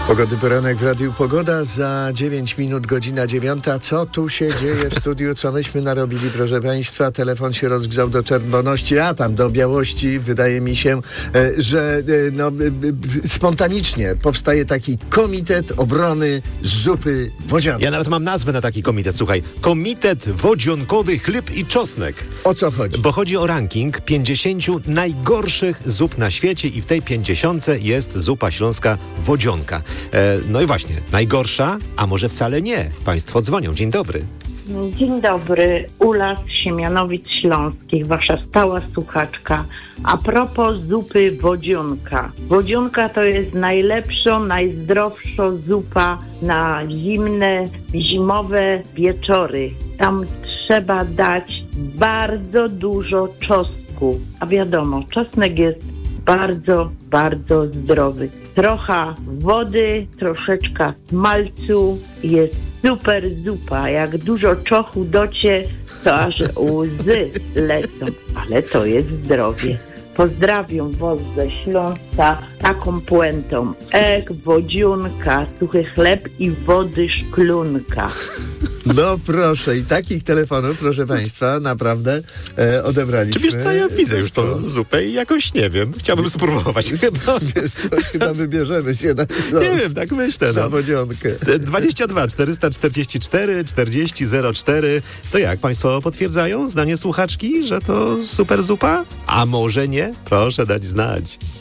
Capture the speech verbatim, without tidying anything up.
Pogody poranek w Radiu Pogoda, za dziewięć minut godzina dziewiąta. Co tu się dzieje w studiu? Co myśmy narobili, proszę Państwa? Telefon się rozgrzał do czerwoności, a tam do białości. Wydaje mi się, że no, spontanicznie powstaje taki Komitet Obrony Zupy Wodzianki. Ja nawet mam nazwę na taki komitet, słuchaj. Komitet Wodzionkowy Chleb i Czosnek. O co chodzi? Bo chodzi o ranking pięćdziesięciu najgorszych zup na świecie i w tej pięćdziesiątce jest zupa śląska wodzionka. E, no i właśnie, najgorsza, a może wcale nie. Państwo dzwonią. Dzień dobry. Dzień dobry, Ula z Siemianowic Śląskich, wasza stała słuchaczka. A propos zupy wodzionka. Wodzionka to jest najlepsza, najzdrowsza zupa na zimne, zimowe wieczory. Tam trzeba dać bardzo dużo czosnku. A wiadomo, czosnek jest bardzo, bardzo zdrowy. Trochę wody, troszeczkę smalcu, jest super zupa. Jak dużo czochu docie, to aż łzy lecą. Ale to jest zdrowie. Pozdrawiam was ze Śląska taką puentą. Ek, wodziunka, suchy chleb i wody szklunka. No proszę, i takich telefonów, proszę Państwa, naprawdę e, odebraliśmy. Czy wiesz co, ja widzę już tą zupę i jakoś nie wiem. Chciałbym spróbować. Chyba, wiesz co, chyba wybierzemy się na Śląsk. Nie wiem, tak myślę. Na no. wodzionkę. dwadzieścia dwa czterysta czterdzieści cztery czterdzieści zero cztery. To jak, Państwo potwierdzają zdanie słuchaczki, że to super zupa? A może nie? Proszę dać znać.